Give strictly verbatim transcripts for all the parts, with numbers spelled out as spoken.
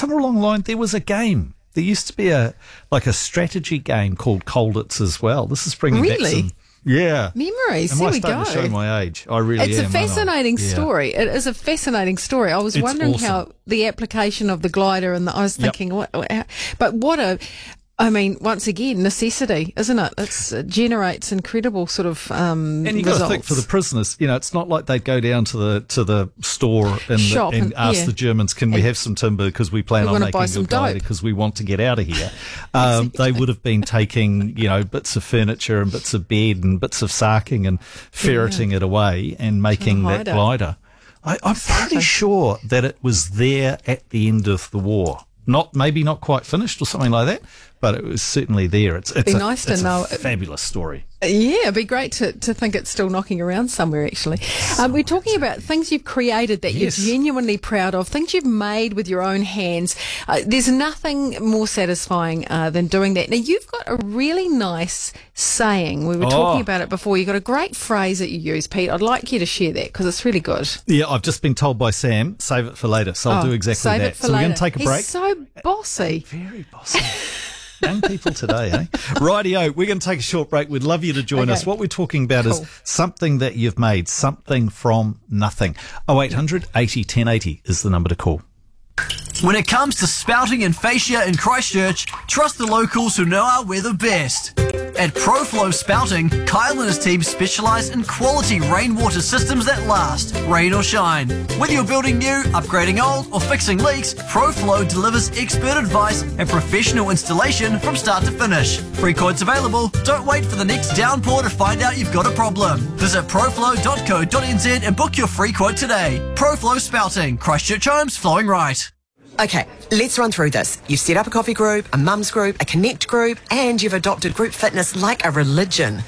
somewhere along the line, there was a game. There used to be a like a strategy game called Colditz as well. This is bringing really? back some... Yeah. Memories. Am There I we starting go. to show my age? I really It's am. a fascinating Yeah. story. It is a fascinating story. I was It's wondering awesome. how the application of the glider and the, I was Yep. thinking, what, how, but what a, I mean, once again, necessity, isn't it? It's, it generates incredible sort of um, And you've got results. to think for the prisoners, you know, it's not like they'd go down to the to the store and, Shop the, and and- ask yeah. the Germans, can we And have some timber because we plan we on wanna making buy a some glider dope. because we want to get out of here. Um, They would have been taking, you know, bits of furniture and bits of bed and bits of sarking and ferreting it away and making hide that it. glider. I, I'm pretty sure that it was there at the end of the war. Not maybe not quite finished or something like that, but it was certainly there. It's it's Be a, nice to it's a know- fabulous story. Yeah, it'd be great to, to think it's still knocking around somewhere, actually. Um, we're talking about things you've created that Yes. you're genuinely proud of, things you've made with your own hands. Uh, there's nothing more satisfying uh, than doing that. Now, you've got a really nice saying. We were Oh. talking about it before. You've got a great phrase that you use, Pete. I'd like you to share that because it's really good. Yeah, I've just been told by Sam, save it for later. So I'll Oh, do exactly save that. it for so we're later. going to take a He's break. so bossy. Very bossy. Young people today, eh? Rightio, we're going to take a short break. We'd love you to join Okay. us. What we're talking about Cool. is something that you've made, something from nothing. oh eight hundred eighty ten eighty is the number to call. When it comes to spouting and fascia in Christchurch, trust the locals who know our weather best. At ProFlow Spouting, Kyle and his team specialise in quality rainwater systems that last, rain or shine. Whether you're building new, upgrading old, or fixing leaks, ProFlow delivers expert advice and professional installation from start to finish. Free quotes available. Don't wait for the next downpour to find out you've got a problem. Visit proflow dot co dot n z and book your free quote today. ProFlow Spouting, Christchurch Homes flowing right. Okay, let's run through this. You've set up a coffee group, a mums group, a connect group, and you've adopted group fitness like a religion.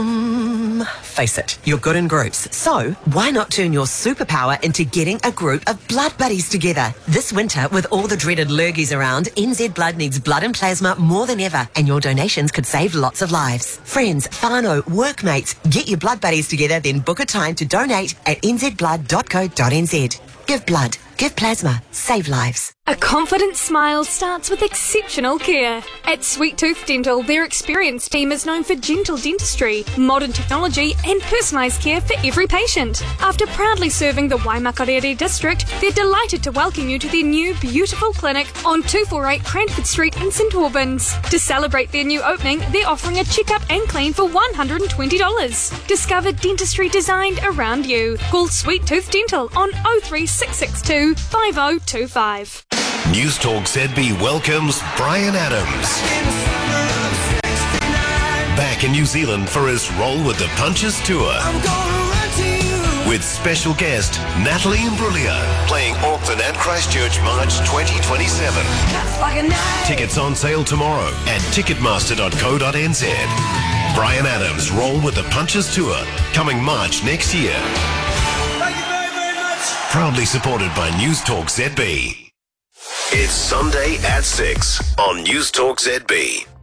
Um, face it, you're good in groups. So, why not turn your superpower into getting a group of blood buddies together? This winter, with all the dreaded lurgies around, N Z Blood needs blood and plasma more than ever, and your donations could save lots of lives. Friends, whānau, workmates, get your blood buddies together, then book a time to donate at n z blood dot co dot n z. Give blood, give plasma, save lives. A confident smile starts with exceptional care. At Sweet Tooth Dental, their experienced team is known for gentle dentistry, modern technology, and personalised care for every patient. After proudly serving the Waimakarere district, they're delighted to welcome you to their new beautiful clinic on two forty-eight Cranford Street in St Albans. To celebrate their new opening, they're offering a checkup and clean for one hundred twenty dollars. Discover dentistry designed around you. Call Sweet Tooth Dental on oh three six six two five oh two five. News Talk Z B welcomes Brian Adams. Back in New Zealand for his Roll with the Punches tour. With special guest Natalie Imbruglia, playing Auckland and Christchurch March twenty twenty-seven. Tickets on sale tomorrow at ticketmaster dot co dot n z. Brian Adams' Roll with the Punches tour, coming March next year. Thank you very, very much. Proudly supported by News Talk Z B. It's Sunday at six on News Talk Z B.